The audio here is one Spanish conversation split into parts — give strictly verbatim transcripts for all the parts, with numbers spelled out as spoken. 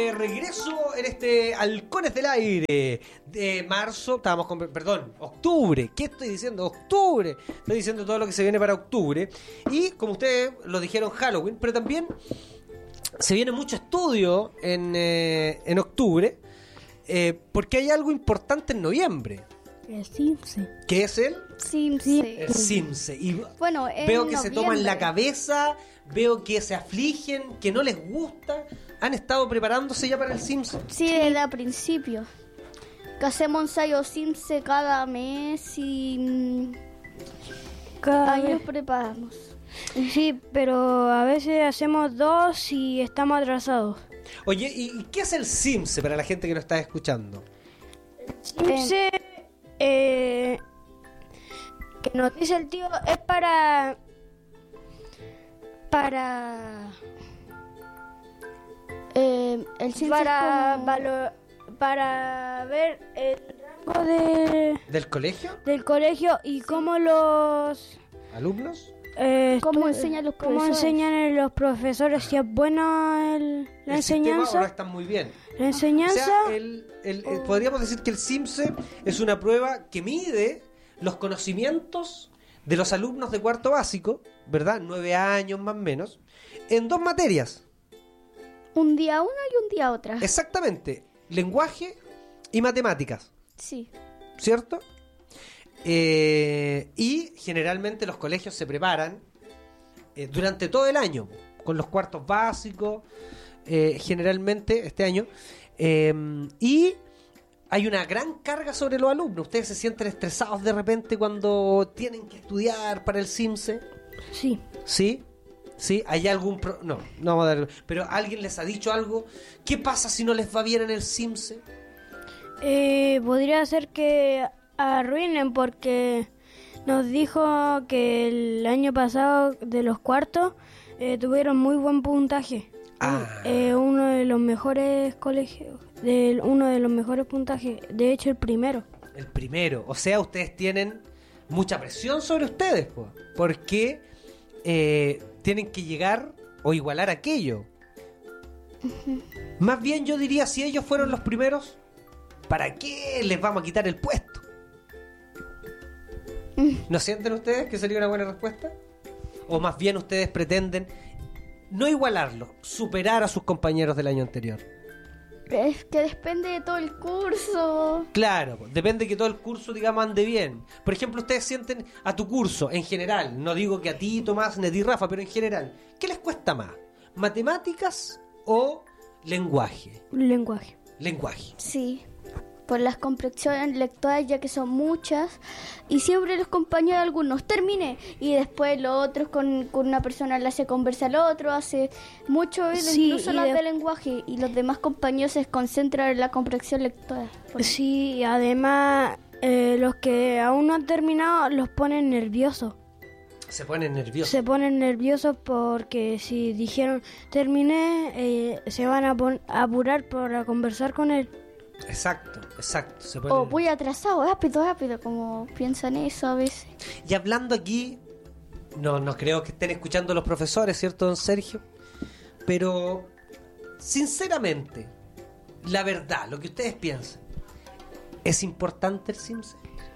De regreso en este Halcones del Aire de marzo, estábamos con, perdón, octubre, ¿qué estoy diciendo? Octubre, estoy diciendo todo lo que se viene para octubre. Y como ustedes lo dijeron, Halloween, pero también se viene mucho estudio en, eh, en octubre, eh, porque hay algo importante en noviembre. El Simse. ¿Qué es el? Simse. El Simse. Y bueno, en veo que noviembre. se toman la cabeza, veo que se afligen, que no les gusta. ¿Han estado preparándose ya para el Simse? Sí, desde el principio. Que hacemos ensayo Simse cada mes y mm, Cada ahí vez. nos preparamos. Sí, pero a veces hacemos dos y estamos atrasados. Oye, ¿y qué es el Simse para la gente que nos está escuchando? Simse, eh, que nos dice el tío, es para... Para... Eh, el Simse Para, es como- valo- para ver el rango de, ¿Del colegio? del colegio y cómo los... ¿Alumnos? Eh, ¿Cómo estu- enseñan los cómo profesores? enseñan los profesores, si es buena el- la ¿El sistema enseñanza. ahora está muy bien? La O enseñanza. sea, el, el- el- podríamos decir que el Simse es una prueba que mide los conocimientos de los alumnos de cuarto básico, ¿verdad? Nueve años más o menos, en dos materias. un día una y un día otra. Exactamente, lenguaje y matemáticas, Sí. ¿cierto? Eh, y generalmente los colegios se preparan eh, durante todo el año, con los cuartos básicos, eh, generalmente este año, eh, y hay una gran carga sobre los alumnos. ¿Ustedes se sienten estresados de repente cuando tienen que estudiar para el Simse? Sí. ¿Sí? ¿Sí? ¿Hay algún... Pro... No, no vamos a dar... Pero ¿alguien les ha dicho algo? ¿Qué pasa si no les va bien en el Simse? Eh, podría ser que arruinen porque nos dijo que el año pasado de los cuartos eh, tuvieron muy buen puntaje. Ah. Eh, uno de los mejores colegios, de, uno de los mejores puntajes, de hecho el primero. El primero. O sea, ustedes tienen mucha presión sobre ustedes, po, porque eh, tienen que llegar o igualar aquello. Más bien yo diría, si ellos fueron los primeros, ¿para qué les vamos a quitar el puesto? ¿No sienten ustedes que sería una buena respuesta? ¿O más bien ustedes pretenden no igualarlo, superar a sus compañeros del año anterior? Es que depende de todo el curso. Claro, pues, depende que todo el curso, digamos, ande bien. Por ejemplo, ustedes sienten a tu curso, en general, no digo que a ti, Tomás, ni a ti, Rafa, pero en general, ¿qué les cuesta más? ¿Matemáticas o lenguaje? Lenguaje. Lenguaje. Sí. Por las complexiones lectoras, ya que son muchas. Y siempre los compañeros, algunos termine. Y después los otros, con, con una persona le hace conversa al otro, hace mucho, Sí, incluso y las de- de lenguaje. Y los demás compañeros se concentran en la comprensión lectora. Por- Sí, y además eh, los que aún no han terminado los ponen nerviosos. Se ponen nerviosos. Se ponen nerviosos porque si dijeron terminé, eh, se van a pon- a apurar para conversar con él. Exacto, exacto. Se ponen... O voy atrasado, rápido, rápido, como piensan eso a veces. Y hablando aquí, no, no creo que estén escuchando los profesores, ¿cierto, don Sergio? Pero, sinceramente, la verdad, lo que ustedes piensan, ¿es importante el Simse?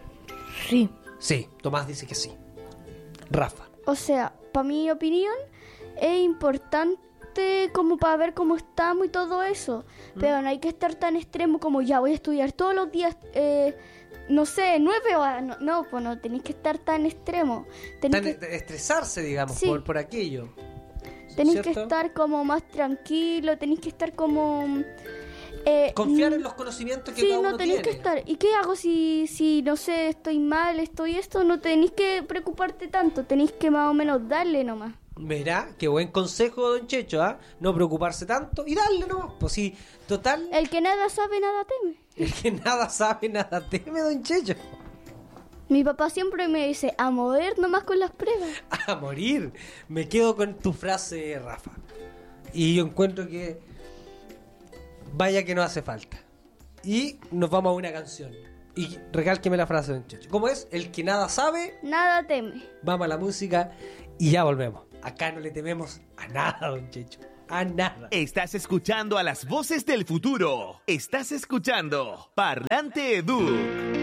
Sí. Sí, Tomás dice que sí. Rafa. O sea, para mi opinión, es importante como para ver cómo estamos y todo eso. Pero no hay que estar tan extremo como ya voy a estudiar todos los días, eh, no sé, nueve horas. No, no, pues no tenéis que estar tan extremo. Tenéis Tan que, estresarse, digamos, Sí. por, por aquello. tenéis que ¿cierto? estar como más tranquilo, tenéis que estar como... eh, Confiar mm, en los conocimientos que Sí, cada uno no tenéis tiene. que estar. ¿Y qué hago si, si, no sé, estoy mal, estoy esto? No tenéis que preocuparte tanto, tenéis que más o menos darle nomás. Verá, qué buen consejo, don Checho, ¿ah? No preocuparse tanto y darle nomás. Pues sí, total, El que nada sabe, nada teme. el que nada sabe, nada teme, don Checho. Mi papá siempre me dice, a mover nomás con las pruebas. A morir. Me quedo con tu frase, Rafa. Y yo encuentro que vaya que no hace falta. Y nos vamos a una canción. Y recálqueme la frase, don Checho. ¿Cómo es? El que nada sabe, Nada teme. vamos a la música y ya volvemos. Acá no le tememos a nada, don Checho. A nada. Estás escuchando a las voces del futuro. Estás escuchando Parlante Edu.